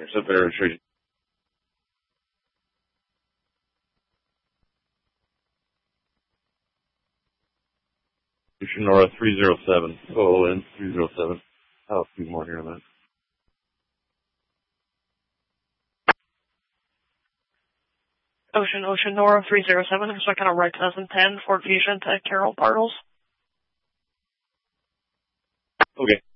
intercept bearer registration. Ocean Nora 307. OON 307. I'll have a few more here on that. Ocean Nora 307, expecting a right 2010 Ford Fusion to Carroll Bartles. Okay.